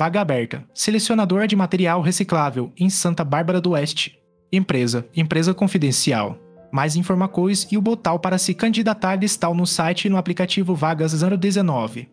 Vaga aberta. Selecionador de material reciclável em Santa Bárbara do Oeste. Empresa confidencial. Mais informações e o botão para se candidatar estão no site e no aplicativo Vagas 019.